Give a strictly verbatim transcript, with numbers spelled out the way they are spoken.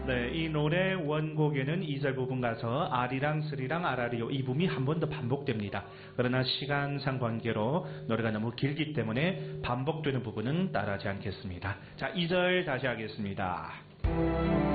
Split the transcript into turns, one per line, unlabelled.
네, 이 노래 원곡에는 이 절 부분 가서 아리랑 스리랑 아라리요 이 부분이 한 번 더 반복됩니다. 그러나 시간상 관계로 노래가 너무 길기 때문에 반복되는 부분은 따라하지 않겠습니다. 자, 이 절 다시 하겠습니다.